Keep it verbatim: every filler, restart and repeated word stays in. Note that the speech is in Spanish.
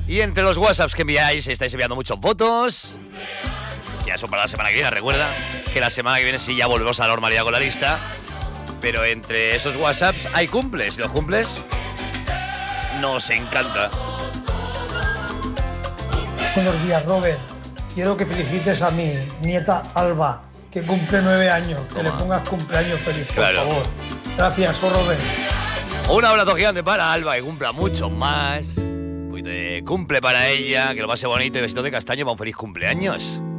Y entre los WhatsApps que enviáis, estáis enviando muchos votos. Ya eso para la semana que viene, recuerda que la semana que viene sí ya volvemos a la normalidad con la lista. Pero entre esos WhatsApps hay cumples. Si los cumples, nos encanta. Buenos días, Robert. Quiero que felicites a mi nieta Alba, que cumple nueve años. Que Toma. le pongas cumpleaños feliz, por Claro. favor. Gracias, Robert. Un abrazo gigante para Alba, que cumpla mucho más. Un poquito de cumple para ella, que lo pase bonito y besito de castaño para un feliz cumpleaños.